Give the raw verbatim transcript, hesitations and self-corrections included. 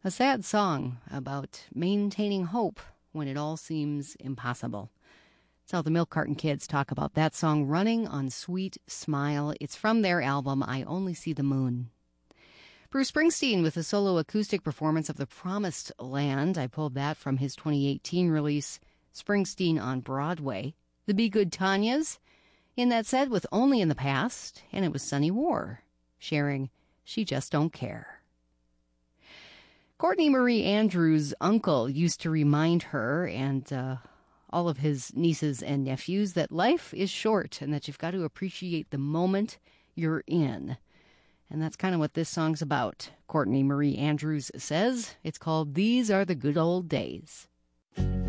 A sad song about maintaining hope when it all seems impossible. That's how the Milk Carton Kids talk about that song, Running on Sweet Smile. It's from their album, I Only See the Moon. Bruce Springsteen with a solo acoustic performance of The Promised Land. I pulled that from his twenty eighteen release, Springsteen on Broadway. The Be Good Tanyas in that set with Only in the Past, and it was Sunny War sharing She Just Don't Care. Courtney Marie Andrews' uncle used to remind her and uh, all of his nieces and nephews that life is short and that you've got to appreciate the moment you're in. And that's kind of what this song's about. Courtney Marie Andrews says it's called These Are the Good Old Days.